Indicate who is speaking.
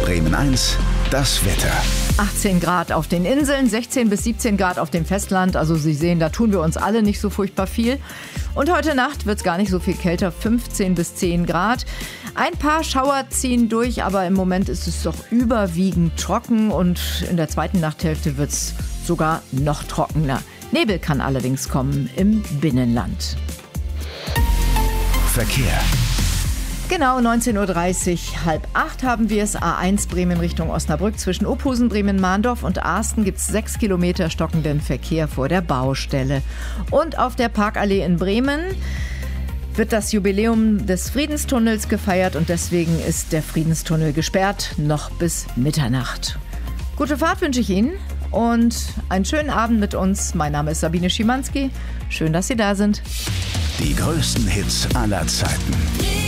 Speaker 1: Bremen 1, das Wetter.
Speaker 2: 18 Grad auf den Inseln, 16 bis 17 Grad auf dem Festland. Also Sie sehen, da tun wir uns alle nicht so furchtbar viel. Und heute Nacht wird es gar nicht so viel kälter, 15 bis 10 Grad. Ein paar Schauer ziehen durch, aber im Moment ist es doch überwiegend trocken. Und in der zweiten Nachthälfte wird es sogar noch trockener. Nebel kann allerdings kommen im Binnenland.
Speaker 1: Verkehr.
Speaker 2: Genau, 19.30 Uhr, 7:30 haben wir es. A1 Bremen Richtung Osnabrück. Zwischen Ophusen, Bremen-Mahndorf und Arsten gibt es 6 Kilometer stockenden Verkehr vor der Baustelle. Und auf der Parkallee in Bremen wird das Jubiläum des Friedenstunnels gefeiert und deswegen ist der Friedenstunnel gesperrt, noch bis Mitternacht. Gute Fahrt wünsche ich Ihnen und einen schönen Abend mit uns. Mein Name ist Sabine Schimanski. Schön, dass Sie da sind.
Speaker 1: Die größten Hits aller Zeiten.